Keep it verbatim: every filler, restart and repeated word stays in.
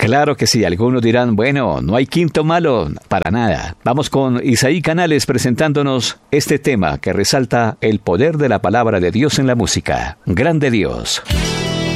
Claro que sí, algunos dirán, bueno, no hay quinto malo, para nada. Vamos con Isaí Canales presentándonos este tema que resalta el poder de la palabra de Dios en la música. Grande Dios.